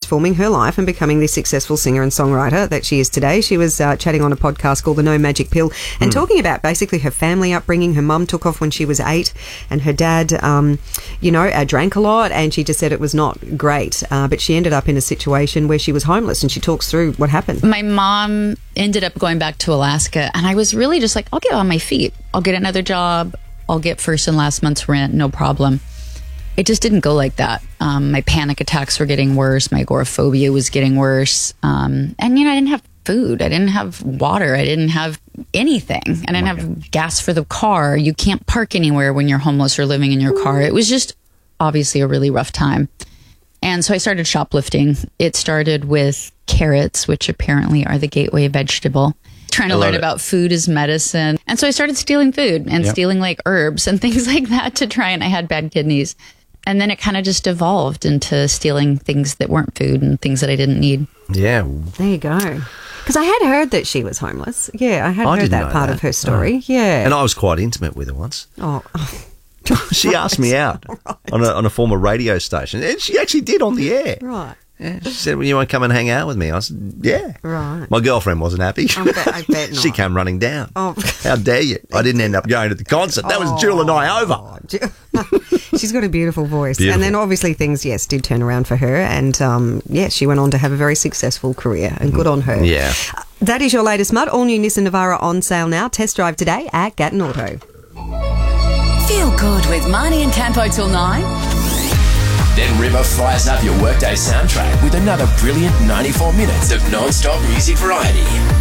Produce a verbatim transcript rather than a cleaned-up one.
transforming her life and becoming the successful singer and songwriter that she is today. She was uh, chatting on a podcast called The No Magic Pill and mm. talking about basically her family upbringing. Her mum took off when she was eight and her dad, um, you know, uh, drank a lot, and she just said it was not great. Uh, but she ended up in a situation where she was homeless, and she talks through what happened. My mom ended up going back to Alaska, and I was really just like, I'll get on my feet. I'll get another job. I'll get first and last month's rent, no problem. It just didn't go like that. Um, my panic attacks were getting worse. My agoraphobia was getting worse. Um, and, you know, I didn't have food. I didn't have water. I didn't have anything. I didn't oh have God. gas for the car. You can't park anywhere when you're homeless or living in your car. It was just obviously a really rough time. And so I started shoplifting. It started with carrots, which apparently are the gateway vegetable. Trying to learn it. about food as medicine. And so I started stealing food and yep. stealing like herbs and things like that to try, and I had bad kidneys. And then it kind of just evolved into stealing things that weren't food and things that I didn't need. Yeah. There you go. Because I had heard that she was homeless. Yeah, I had I heard that part that. of her story. Oh. Yeah. And I was quite intimate with her once. Oh. She asked me out right. on, a, on a former radio station. And she actually did on the air. Right. Yeah, she said, well, you want to come and hang out with me? I said, yeah. Right. My girlfriend wasn't happy. I bet, I bet not. She came running down. Oh. How dare you? I didn't end up going to the concert. That was oh. Jewel and I over. She's got a beautiful voice. Beautiful. And then obviously things, yes, did turn around for her. And, um, yes, she went on to have a very successful career. And good on her. Yeah. Uh, that is your latest mud. All new Nissan Navara on sale now. Test drive today at Gatton Auto. Feel good with Marnie and Campo till nine. Then River fires up your workday soundtrack with another brilliant ninety-four minutes of non-stop music variety.